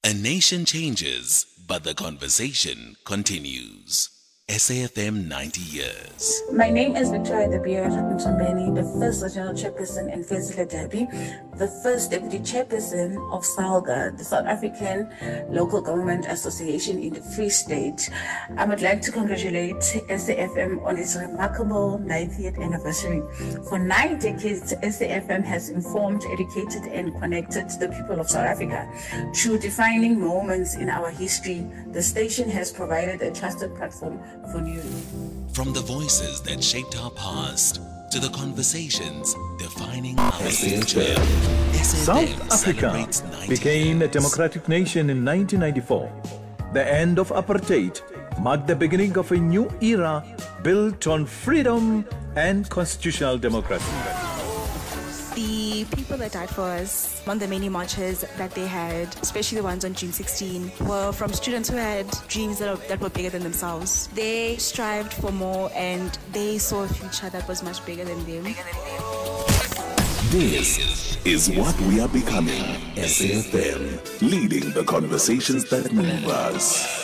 A nation changes, but the conversation continues. SAFM 90 years. My name is Victoria the Beard Mtombeni, the first regional chairperson in Fezile Derby, the first deputy chairperson of SALGA, the South African Local Government Association in the Free State. I would like to congratulate SAFM on its remarkable 90th anniversary. For 9 decades, SAFM has informed, educated, and connected the people of South Africa. Through defining moments in our history, the station has provided a trusted platform for news. From the voices that shaped our past to the conversations defining our future, South Africa became a democratic nation in 1994. The end of apartheid marked the beginning of a new era built on freedom and constitutional democracy. The people that died for us on the many marches that they had, especially the ones on June 16, were from students who had dreams that were bigger than themselves. They strived for more and they saw a future that was much bigger than them. This is what we are becoming. SAFM, leading the conversations that move us.